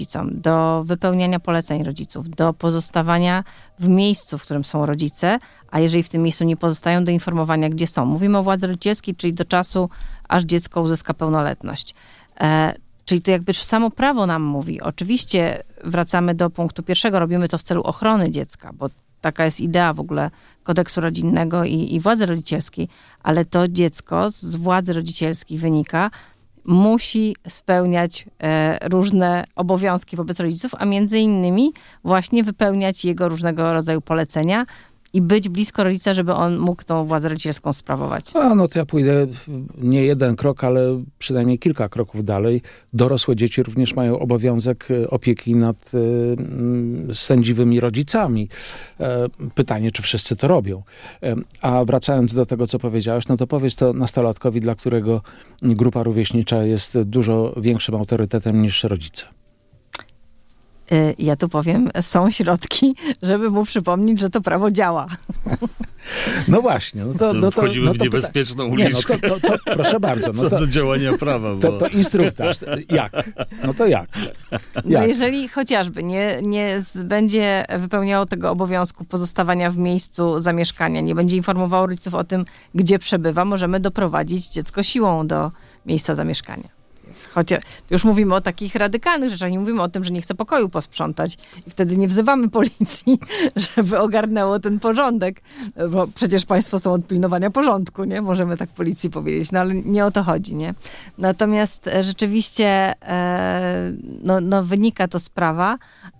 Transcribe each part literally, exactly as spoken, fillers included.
rodzicom, do wypełniania poleceń rodziców, do pozostawania w miejscu, w którym są rodzice, a jeżeli w tym miejscu nie pozostają, do informowania, gdzie są. Mówimy o władzy rodzicielskiej, czyli do czasu, aż dziecko uzyska pełnoletność. E, czyli to jakby samo prawo nam mówi. Oczywiście wracamy do punktu pierwszego, robimy to w celu ochrony dziecka, bo taka jest idea w ogóle kodeksu rodzinnego i, i władzy rodzicielskiej, ale to dziecko z władzy rodzicielskiej wynika, musi spełniać e, różne obowiązki wobec rodziców, a między innymi właśnie wypełniać jego różnego rodzaju polecenia i być blisko rodzica, żeby on mógł tą władzę rodzicielską sprawować. A no to ja pójdę nie jeden krok, ale przynajmniej kilka kroków dalej. Dorosłe dzieci również mają obowiązek opieki nad y, sędziwymi rodzicami. E, pytanie, czy wszyscy to robią. E, a wracając do tego, co powiedziałeś, no to powiedz to nastolatkowi, dla którego grupa rówieśnicza jest dużo większym autorytetem niż rodzice. Ja tu powiem, są środki, żeby mu przypomnieć, że to prawo działa. No właśnie. No to, to no to, wchodzimy no w to niebezpieczną pyta... uliczkę. Nie, no to, to, to, proszę bardzo. No Co to, do działania prawa. Bo... To, to instruktaż. Jak? No to jak? jak? No jeżeli chociażby nie, nie z, będzie wypełniało tego obowiązku pozostawania w miejscu zamieszkania, nie będzie informowało rodziców o tym, gdzie przebywa, możemy doprowadzić dziecko siłą do miejsca zamieszkania. Chociaż już mówimy o takich radykalnych rzeczach, nie mówimy o tym, że nie chce pokoju posprzątać i wtedy nie wzywamy policji, żeby ogarnęło ten porządek, bo przecież państwo są od pilnowania porządku, nie? Możemy tak policji powiedzieć, no ale nie o to chodzi, nie? Natomiast rzeczywiście e, no, no wynika to z prawa,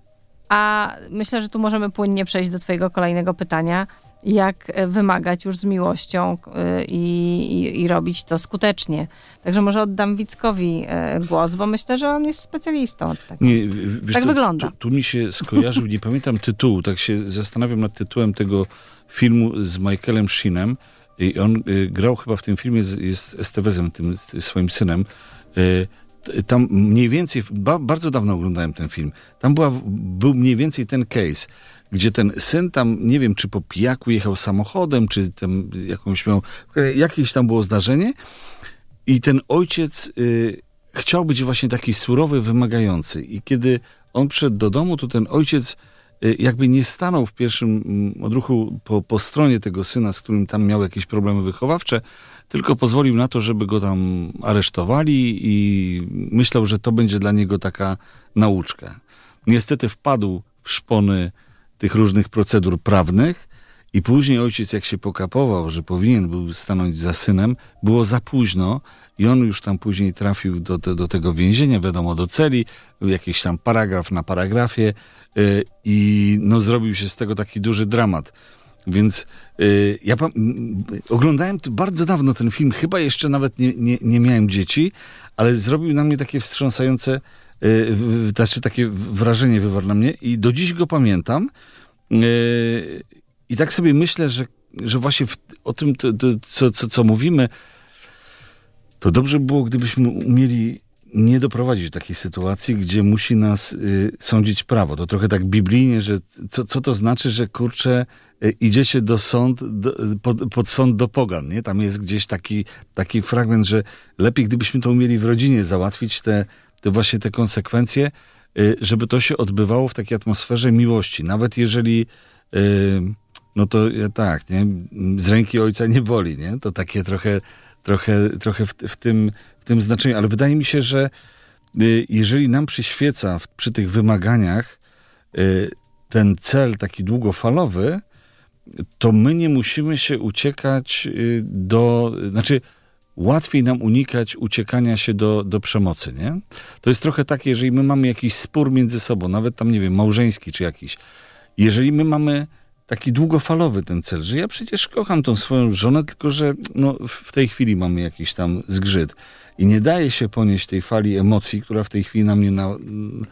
a myślę, że tu możemy płynnie przejść do twojego kolejnego pytania, jak wymagać już z miłością i, i, i robić to skutecznie. Także może oddam Wickowi głos, bo myślę, że on jest specjalistą od tego. Nie, wiesz, tak to, wygląda. Tu, tu mi się skojarzył, nie pamiętam tytułu, tak się zastanawiam nad tytułem tego filmu z Michaelem Sheenem. I on y, grał chyba w tym filmie z, jest Estevezem, tym swoim synem. Y, tam mniej więcej, ba, bardzo dawno oglądałem ten film, tam była, był mniej więcej ten case, gdzie ten syn tam, nie wiem, czy po pijaku jechał samochodem, czy tam jakąś miał, jakieś tam było zdarzenie i ten ojciec y, chciał być właśnie taki surowy, wymagający i kiedy on przyszedł do domu, to ten ojciec y, jakby nie stanął w pierwszym y, odruchu po, po stronie tego syna, z którym tam miał jakieś problemy wychowawcze, tylko pozwolił na to, żeby go tam aresztowali i myślał, że to będzie dla niego taka nauczka. Niestety wpadł w szpony tych różnych procedur prawnych i później ojciec, jak się pokapował, że powinien był stanąć za synem, było za późno i on już tam później trafił do, do, do tego więzienia, wiadomo, do celi, jakiś tam paragraf na paragrafie yy, i no, zrobił się z tego taki duży dramat. Więc yy, ja pa- oglądałem bardzo dawno ten film, chyba jeszcze nawet nie, nie, nie miałem dzieci, ale zrobił na mnie takie wstrząsające Yy, znaczy takie wrażenie wywarł na mnie i do dziś go pamiętam yy, i tak sobie myślę, że, że właśnie w, o tym, to, to, co, co, co mówimy, to dobrze było, gdybyśmy umieli nie doprowadzić do takiej sytuacji, gdzie musi nas y, sądzić prawo. To trochę tak biblijnie, że co, co to znaczy, że kurczę, y, idziecie do sąd, do, pod, pod sąd do pogan, nie? Tam jest gdzieś taki, taki fragment, że lepiej gdybyśmy to umieli w rodzinie załatwić, te te właśnie te konsekwencje, żeby to się odbywało w takiej atmosferze miłości. Nawet jeżeli, no to tak, nie? Z ręki ojca nie boli, nie? To takie trochę, trochę, trochę w, w, tym, w tym znaczeniu. Ale wydaje mi się, że jeżeli nam przyświeca w, przy tych wymaganiach ten cel taki długofalowy, to my nie musimy się uciekać do... Znaczy, łatwiej nam unikać uciekania się do, do przemocy, nie? To jest trochę takie, jeżeli my mamy jakiś spór między sobą, nawet tam, nie wiem, małżeński czy jakiś. Jeżeli my mamy taki długofalowy ten cel, że ja przecież kocham tą swoją żonę, tylko że no, w tej chwili mamy jakiś tam zgrzyt i nie daje się ponieść tej fali emocji, która w tej chwili na mnie na,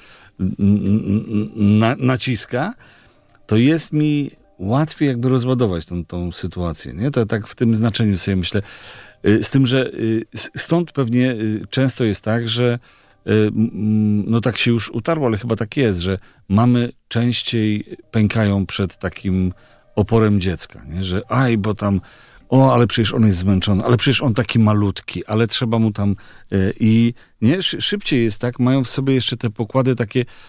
na, naciska, to jest mi łatwiej jakby rozładować tą, tą sytuację, nie? To tak w tym znaczeniu sobie myślę. Z tym, że stąd pewnie często jest tak, że no tak się już utarło, ale chyba tak jest, że mamy częściej pękają przed takim oporem dziecka, nie? Że aj, bo tam o, ale przecież on jest zmęczony, ale przecież on taki malutki, ale trzeba mu tam... Y, I nie, szybciej jest tak, mają w sobie jeszcze te pokłady takie